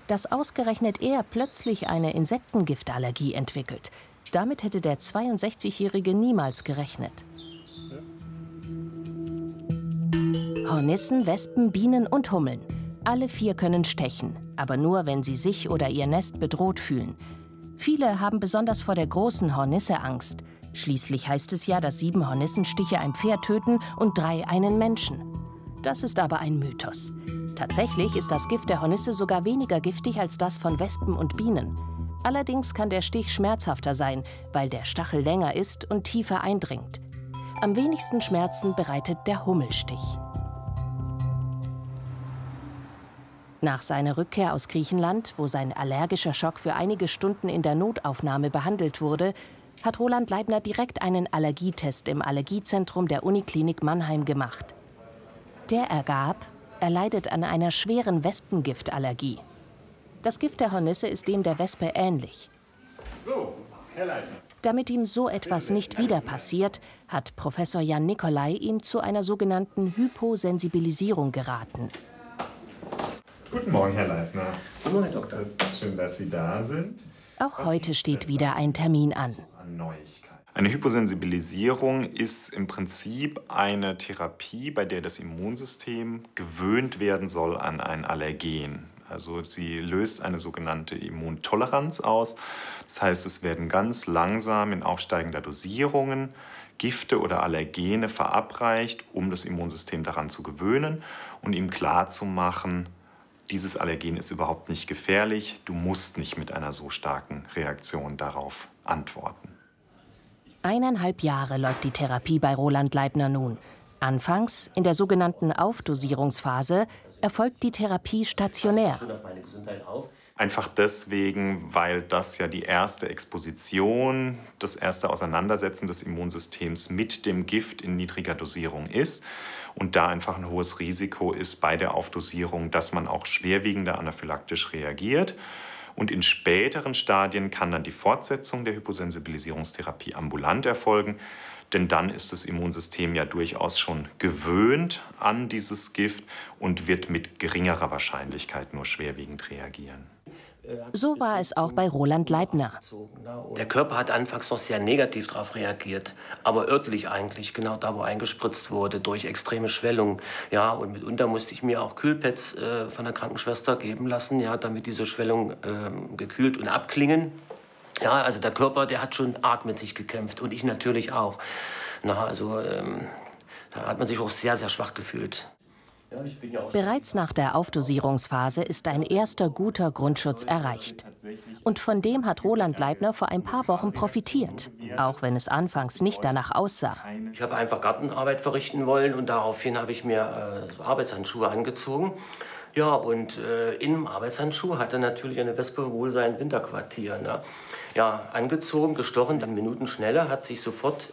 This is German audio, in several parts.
Dass ausgerechnet er plötzlich eine Insektengiftallergie entwickelt, damit hätte der 62-Jährige niemals gerechnet. Hornissen, Wespen, Bienen und Hummeln. Alle 4 können stechen, aber nur, wenn sie sich oder ihr Nest bedroht fühlen. Viele haben besonders vor der großen Hornisse Angst. Schließlich heißt es ja, dass 7 Hornissenstiche ein Pferd töten und 3 einen Menschen. Das ist aber ein Mythos. Tatsächlich ist das Gift der Hornisse sogar weniger giftig als das von Wespen und Bienen. Allerdings kann der Stich schmerzhafter sein, weil der Stachel länger ist und tiefer eindringt. Am wenigsten Schmerzen bereitet der Hummelstich. Nach seiner Rückkehr aus Griechenland, wo sein allergischer Schock für einige Stunden in der Notaufnahme behandelt wurde, hat Roland Leibner direkt einen Allergietest im Allergiezentrum der Uniklinik Mannheim gemacht. Der ergab, er leidet an einer schweren Wespengiftallergie. Das Gift der Hornisse ist dem der Wespe ähnlich. So, Herr Leibner. Damit ihm so etwas nicht wieder passiert, hat Professor Jan Nicolai ihm zu einer sogenannten Hyposensibilisierung geraten. Guten Morgen, Herr Leibner. Guten Morgen, Herr Doktor. Es ist schön, dass Sie da sind. Auch heute steht wieder ein Termin an. Eine Hyposensibilisierung ist im Prinzip eine Therapie, bei der das Immunsystem gewöhnt werden soll an ein Allergen. Also sie löst eine sogenannte Immuntoleranz aus. Das heißt, es werden ganz langsam in aufsteigender Dosierungen Gifte oder Allergene verabreicht, um das Immunsystem daran zu gewöhnen und ihm klarzumachen, dieses Allergen ist überhaupt nicht gefährlich, du musst nicht mit einer so starken Reaktion darauf antworten. 1,5 Jahre läuft die Therapie bei Roland Leibner nun. Anfangs, in der sogenannten Aufdosierungsphase, erfolgt die Therapie stationär. Einfach deswegen, weil das ja die erste Exposition, das erste Auseinandersetzen des Immunsystems mit dem Gift in niedriger Dosierung ist. Und da einfach ein hohes Risiko ist bei der Aufdosierung, dass man auch schwerwiegender anaphylaktisch reagiert. Und in späteren Stadien kann dann die Fortsetzung der Hyposensibilisierungstherapie ambulant erfolgen. Denn dann ist das Immunsystem ja durchaus schon gewöhnt an dieses Gift und wird mit geringerer Wahrscheinlichkeit nur schwerwiegend reagieren. So war es auch bei Roland Leibner. Der Körper hat anfangs noch sehr negativ darauf reagiert, aber örtlich eigentlich, genau da, wo eingespritzt wurde, durch extreme Schwellung. Ja, und mitunter musste ich mir auch Kühlpads von der Krankenschwester geben lassen, ja, damit diese Schwellung gekühlt und abklingen. Ja, also der Körper, der hat schon arg mit sich gekämpft und ich natürlich auch. Na, also da hat man sich auch sehr, sehr schwach gefühlt. Bereits nach der Aufdosierungsphase ist ein erster guter Grundschutz erreicht. Und von dem hat Roland Leibner vor ein paar Wochen profitiert, auch wenn es anfangs nicht danach aussah. Ich habe einfach Gartenarbeit verrichten wollen und daraufhin habe ich mir so Arbeitshandschuhe angezogen. Ja, und im Arbeitshandschuh hatte natürlich eine Wespe wohl sein Winterquartier. Ne? Ja, angezogen, gestochen, dann Minuten schneller hat sich sofort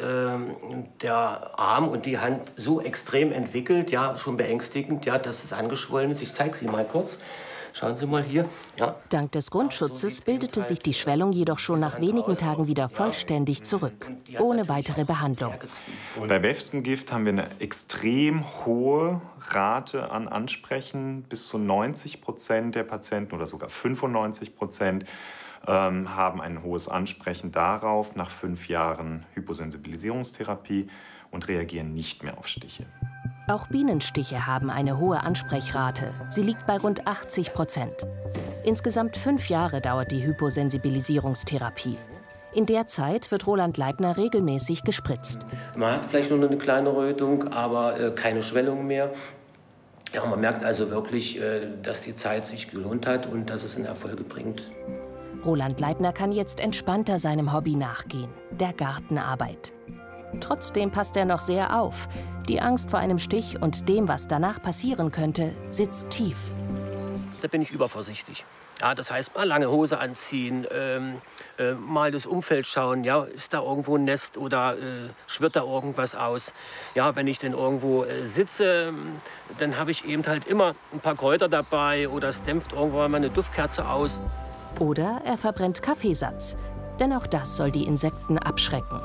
der Arm und die Hand so extrem entwickelt, ja, schon beängstigend, ja, dass es angeschwollen ist. Ich zeige sie mal kurz. Schauen Sie mal hier. Ja. Dank des Grundschutzes bildete sich die Schwellung jedoch schon nach wenigen Tagen wieder vollständig zurück, ohne weitere Behandlung. Bei Wespengift haben wir eine extrem hohe Rate an Ansprechen. Bis zu 90% der Patienten oder sogar 95% haben ein hohes Ansprechen darauf nach 5 Jahren Hyposensibilisierungstherapie und reagieren nicht mehr auf Stiche. Auch Bienenstiche haben eine hohe Ansprechrate. Sie liegt bei rund 80%. Insgesamt 5 Jahre dauert die Hyposensibilisierungstherapie. In der Zeit wird Roland Leibner regelmäßig gespritzt. Man hat vielleicht nur eine kleine Rötung, aber keine Schwellung mehr. Ja, man merkt also wirklich, dass die Zeit sich gelohnt hat und dass es in Erfolge bringt. Roland Leibner kann jetzt entspannter seinem Hobby nachgehen, der Gartenarbeit. Trotzdem passt er noch sehr auf. Die Angst vor einem Stich und dem, was danach passieren könnte, sitzt tief. Da bin ich übervorsichtig. Ja, das heißt, mal lange Hose anziehen, mal das Umfeld schauen. Ja, ist da irgendwo ein Nest oder schwirrt da irgendwas aus? Ja, wenn ich denn irgendwo sitze, dann habe ich eben halt immer ein paar Kräuter dabei oder es dämpft irgendwo mal eine Duftkerze aus. Oder er verbrennt Kaffeesatz, denn auch das soll die Insekten abschrecken.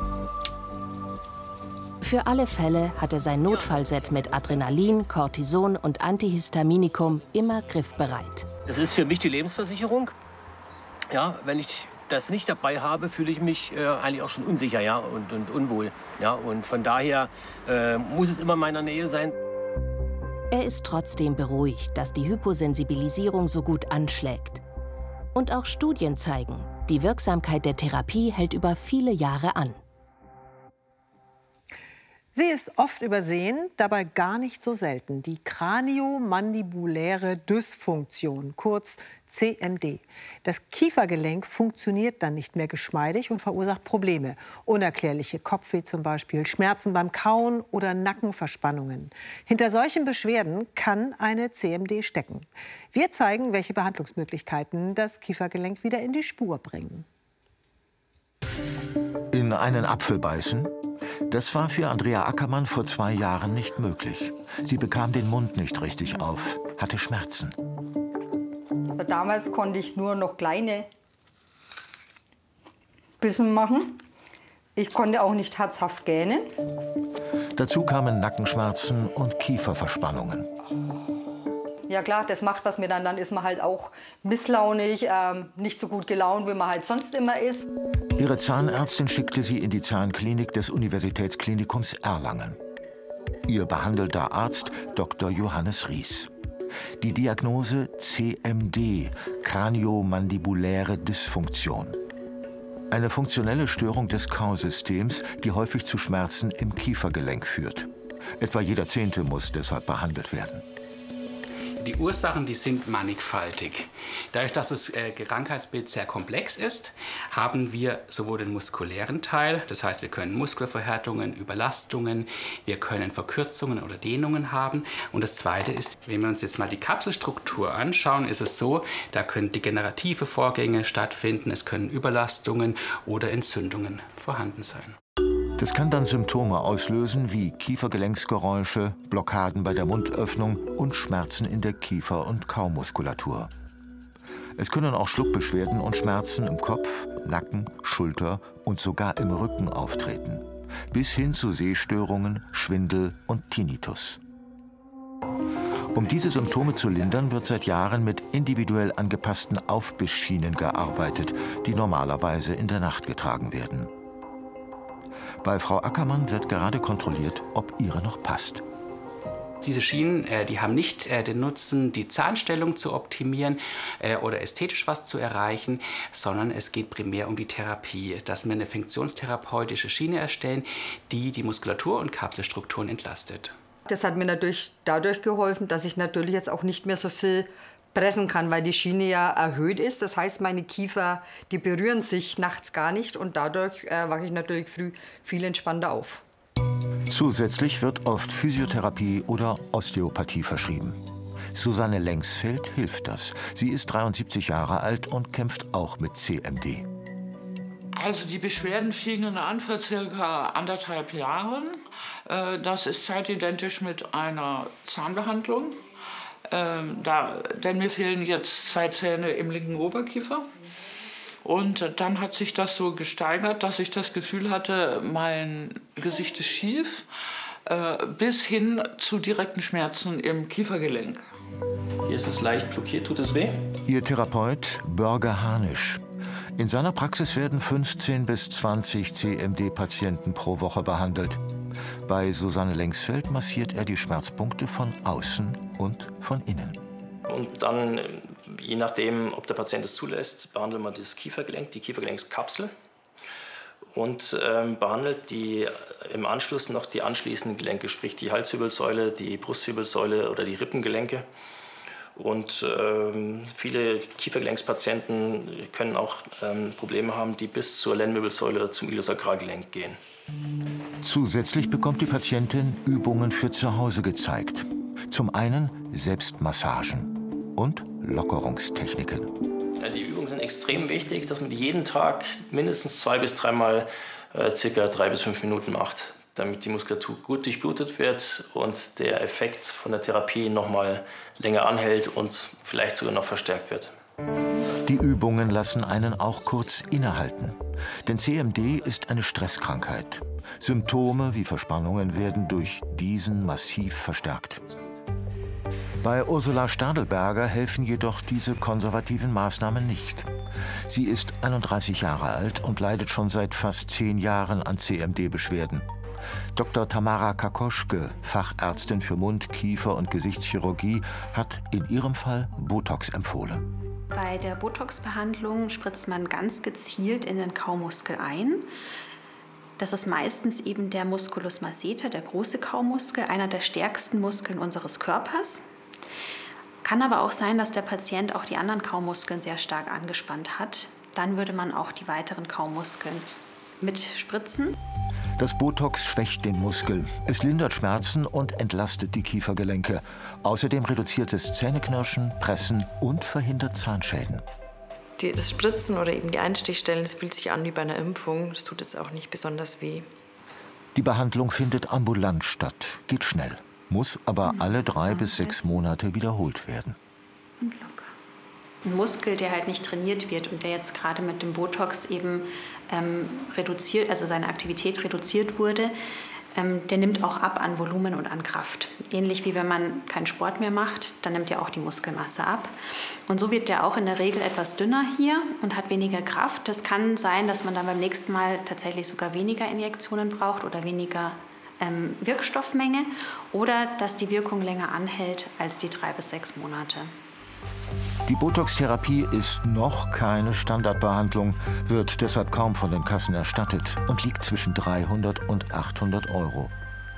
Für alle Fälle hat er sein Notfallset mit Adrenalin, Cortison und Antihistaminikum immer griffbereit. Das ist für mich die Lebensversicherung. Ja, wenn ich das nicht dabei habe, fühle ich mich eigentlich auch schon unsicher, ja, und unwohl. Ja, und von daher muss es immer in meiner Nähe sein. Er ist trotzdem beruhigt, dass die Hyposensibilisierung so gut anschlägt. Und auch Studien zeigen, die Wirksamkeit der Therapie hält über viele Jahre an. Sie ist oft übersehen, dabei gar nicht so selten. Die Kraniomandibuläre Dysfunktion, kurz CMD. Das Kiefergelenk funktioniert dann nicht mehr geschmeidig und verursacht Probleme. Unerklärliche Kopfweh zum Beispiel, Schmerzen beim Kauen oder Nackenverspannungen. Hinter solchen Beschwerden kann eine CMD stecken. Wir zeigen, welche Behandlungsmöglichkeiten das Kiefergelenk wieder in die Spur bringen. In einen Apfel beißen? Das war für Andrea Ackermann vor 2 Jahren nicht möglich. Sie bekam den Mund nicht richtig auf, hatte Schmerzen. Damals konnte ich nur noch kleine Bissen machen. Ich konnte auch nicht herzhaft gähnen. Dazu kamen Nackenschmerzen und Kieferverspannungen. Ja klar, das macht was mit, dann ist man halt auch misslaunig, nicht so gut gelaunt, wie man halt sonst immer ist. Ihre Zahnärztin schickte sie in die Zahnklinik des Universitätsklinikums Erlangen. Ihr behandelter Arzt Dr. Johannes Ries. Die Diagnose CMD, Kraniomandibuläre Dysfunktion. Eine funktionelle Störung des Kausystems, die häufig zu Schmerzen im Kiefergelenk führt. Etwa jeder 10. muss deshalb behandelt werden. Die Ursachen, die sind mannigfaltig. Dadurch, dass das Krankheitsbild sehr komplex ist, haben wir sowohl den muskulären Teil, das heißt, wir können Muskelverhärtungen, Überlastungen, wir können Verkürzungen oder Dehnungen haben. Und das Zweite ist, wenn wir uns jetzt mal die Kapselstruktur anschauen, ist es so, da können degenerative Vorgänge stattfinden, es können Überlastungen oder Entzündungen vorhanden sein. Das kann dann Symptome auslösen wie Kiefergelenksgeräusche, Blockaden bei der Mundöffnung und Schmerzen in der Kiefer- und Kaumuskulatur. Es können auch Schluckbeschwerden und Schmerzen im Kopf, Nacken, Schulter und sogar im Rücken auftreten. Bis hin zu Sehstörungen, Schwindel und Tinnitus. Um diese Symptome zu lindern, wird seit Jahren mit individuell angepassten Aufbissschienen gearbeitet, die normalerweise in der Nacht getragen werden. Bei Frau Ackermann wird gerade kontrolliert, ob ihre noch passt. Diese Schienen, die haben nicht den Nutzen, die Zahnstellung zu optimieren oder ästhetisch was zu erreichen, sondern es geht primär um die Therapie, dass wir eine funktionstherapeutische Schiene erstellen, die die Muskulatur und Kapselstrukturen entlastet. Das hat mir natürlich dadurch geholfen, dass ich natürlich jetzt auch nicht mehr so viel pressen kann, weil die Schiene ja erhöht ist. Das heißt, meine Kiefer, die berühren sich nachts gar nicht und dadurch wache ich natürlich früh viel entspannter auf. Zusätzlich wird oft Physiotherapie oder Osteopathie verschrieben. Susanne Lengsfeld hilft das. Sie ist 73 Jahre alt und kämpft auch mit CMD. Also die Beschwerden fingen an vor circa 1,5 Jahren. Das ist zeitidentisch mit einer Zahnbehandlung. Denn mir fehlen jetzt 2 Zähne im linken Oberkiefer. Und dann hat sich das so gesteigert, dass ich das Gefühl hatte, mein Gesicht ist schief, bis hin zu direkten Schmerzen im Kiefergelenk. Hier ist es leicht blockiert. Tut es weh? Ihr Therapeut Börge Hanisch. In seiner Praxis werden 15 bis 20 CMD-Patienten pro Woche behandelt. Bei Susanne Lengsfeld massiert er die Schmerzpunkte von außen und von innen. Und dann, je nachdem, ob der Patient es zulässt, behandelt man das Kiefergelenk, die Kiefergelenkskapsel und behandelt im Anschluss noch die anschließenden Gelenke, sprich die Halswirbelsäule, die Brustwirbelsäule oder die Rippengelenke. Und viele Kiefergelenkspatienten können auch Probleme haben, die bis zur Lendenwirbelsäule oder zum Iliosakralgelenk gehen. Zusätzlich bekommt die Patientin Übungen für zu Hause gezeigt. Zum einen Selbstmassagen und Lockerungstechniken. Die Übungen sind extrem wichtig, dass man die jeden Tag mindestens 2 bis 3 Mal circa 3 bis 5 Minuten macht, damit die Muskulatur gut durchblutet wird und der Effekt von der Therapie noch mal länger anhält und vielleicht sogar noch verstärkt wird. Die Übungen lassen einen auch kurz innehalten. Denn CMD ist eine Stresskrankheit. Symptome wie Verspannungen werden durch diesen massiv verstärkt. Bei Ursula Stadelberger helfen jedoch diese konservativen Maßnahmen nicht. Sie ist 31 Jahre alt und leidet schon seit fast 10 Jahren an CMD-Beschwerden. Dr. Tamara Kakoschke, Fachärztin für Mund-, Kiefer- und Gesichtschirurgie, hat in ihrem Fall Botox empfohlen. Bei der Botox-Behandlung spritzt man ganz gezielt in den Kaumuskel ein. Das ist meistens eben der Musculus masseter, der große Kaumuskel, einer der stärksten Muskeln unseres Körpers. Kann aber auch sein, dass der Patient auch die anderen Kaumuskeln sehr stark angespannt hat. Dann würde man auch die weiteren Kaumuskeln mitspritzen. Das Botox schwächt den Muskel. Es lindert Schmerzen und entlastet die Kiefergelenke. Außerdem reduziert es Zähneknirschen, Pressen und verhindert Zahnschäden. Das Spritzen oder eben die Einstichstellen, das fühlt sich an wie bei einer Impfung. Das tut jetzt auch nicht besonders weh. Die Behandlung findet ambulant statt, geht schnell, muss aber alle 3 bis 6 Monate wiederholt werden. Und locker. Ein Muskel, der halt nicht trainiert wird und der jetzt gerade mit dem Botox eben reduziert, also seine Aktivität reduziert wurde, der nimmt auch ab an Volumen und an Kraft. Ähnlich wie wenn man keinen Sport mehr macht, dann nimmt er auch die Muskelmasse ab. Und so wird der auch in der Regel etwas dünner hier und hat weniger Kraft. Das kann sein, dass man dann beim nächsten Mal tatsächlich sogar weniger Injektionen braucht oder weniger Wirkstoffmenge oder dass die Wirkung länger anhält als die 3 bis 6 Monate. Die Botox-Therapie ist noch keine Standardbehandlung, wird deshalb kaum von den Kassen erstattet und liegt zwischen 300 und 800 Euro.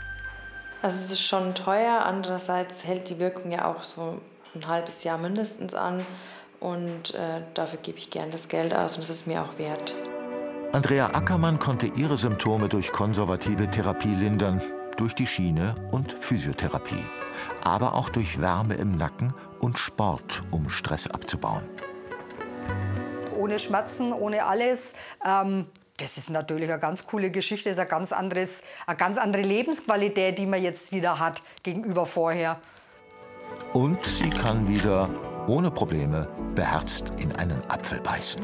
Also es ist schon teuer, andererseits hält die Wirkung ja auch so ein halbes Jahr mindestens an und dafür gebe ich gern das Geld aus und es ist mir auch wert. Andrea Ackermann konnte ihre Symptome durch konservative Therapie lindern, durch die Schiene und Physiotherapie, aber auch durch Wärme im Nacken und Sport, um Stress abzubauen. Ohne Schmerzen, ohne alles. Das ist natürlich eine ganz coole Geschichte. Das ist eine ganz andere Lebensqualität, die man jetzt wieder hat gegenüber vorher. Und sie kann wieder ohne Probleme beherzt in einen Apfel beißen.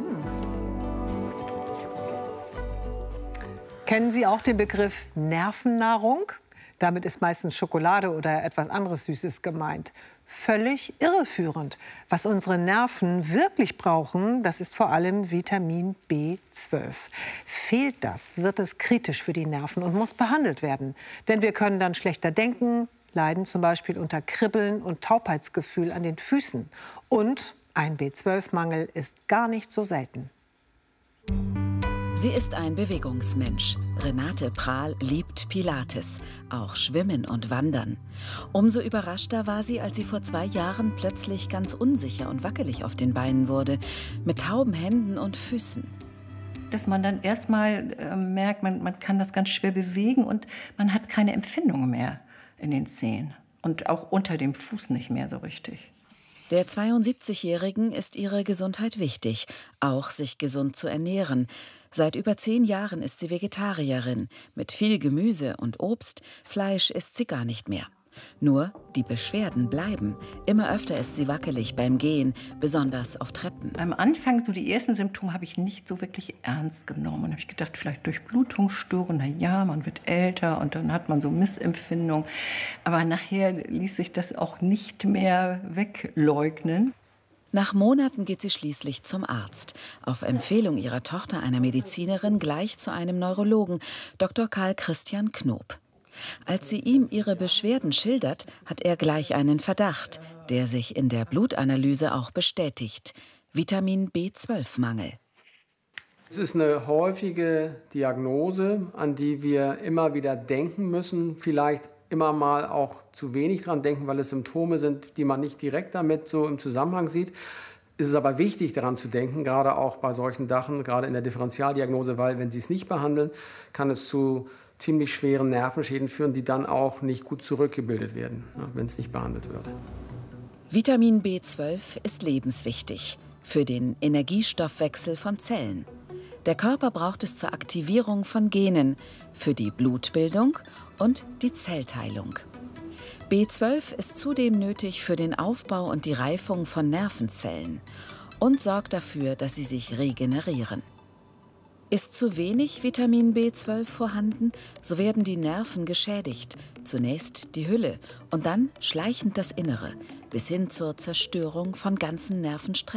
Kennen Sie auch den Begriff Nervennahrung? Damit ist meistens Schokolade oder etwas anderes Süßes gemeint. Völlig irreführend. Was unsere Nerven wirklich brauchen, das ist vor allem Vitamin B12. Fehlt das, wird es kritisch für die Nerven und muss behandelt werden. Denn wir können dann schlechter denken, leiden zum Beispiel unter Kribbeln und Taubheitsgefühl an den Füßen. Und ein B12-Mangel ist gar nicht so selten. Sie ist ein Bewegungsmensch. Renate Prahl liebt Pilates, auch Schwimmen und Wandern. Umso überraschter war sie, als sie vor 2 Jahren plötzlich ganz unsicher und wackelig auf den Beinen wurde, mit tauben Händen und Füßen. Dass man dann erstmal merkt, man kann das ganz schwer bewegen und man hat keine Empfindungen mehr in den Zehen und auch unter dem Fuß nicht mehr so richtig. Der 72-Jährigen ist ihre Gesundheit wichtig, auch sich gesund zu ernähren. Seit über 10 Jahren ist sie Vegetarierin, mit viel Gemüse und Obst. Fleisch isst sie gar nicht mehr. Nur die Beschwerden bleiben. Immer öfter ist sie wackelig beim Gehen, besonders auf Treppen. Am Anfang, so die ersten Symptome, habe ich nicht so wirklich ernst genommen. Und habe ich gedacht, vielleicht Durchblutungsstörungen, na ja, man wird älter und dann hat man so Missempfindungen. Aber nachher ließ sich das auch nicht mehr wegleugnen. Nach Monaten geht sie schließlich zum Arzt. Auf Empfehlung ihrer Tochter, einer Medizinerin, gleich zu einem Neurologen, Dr. Karl Christian Knoop. Als sie ihm ihre Beschwerden schildert, hat er gleich einen Verdacht, der sich in der Blutanalyse auch bestätigt: Vitamin B12-Mangel. Es ist eine häufige Diagnose, an die wir immer wieder denken müssen, vielleicht immer mal auch zu wenig dran denken, weil es Symptome sind, die man nicht direkt damit so im Zusammenhang sieht. Es ist aber wichtig, daran zu denken, gerade auch bei solchen Sachen, gerade in der Differentialdiagnose, weil wenn Sie es nicht behandeln, kann es zu ziemlich schweren Nervenschäden führen, die dann auch nicht gut zurückgebildet werden, wenn es nicht behandelt wird. Vitamin B12 ist lebenswichtig für den Energiestoffwechsel von Zellen. Der Körper braucht es zur Aktivierung von Genen, für die Blutbildung und die Zellteilung. B12 ist zudem nötig für den Aufbau und die Reifung von Nervenzellen und sorgt dafür, dass sie sich regenerieren. Ist zu wenig Vitamin B12 vorhanden, so werden die Nerven geschädigt. Zunächst die Hülle und dann schleichend das Innere. bis hin zur Zerstörung von ganzen Nervensträngen.